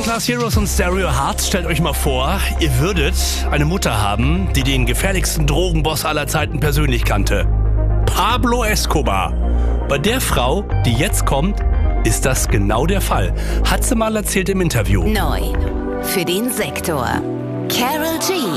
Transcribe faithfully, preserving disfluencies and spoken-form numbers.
Class Heroes und Stereo Hearts, stellt euch mal vor, ihr würdet eine Mutter haben, die den gefährlichsten Drogenboss aller Zeiten persönlich kannte. Pablo Escobar. Bei der Frau, die jetzt kommt, ist das genau der Fall. Hat sie mal erzählt im Interview. Neu für den Sektor. Karol G.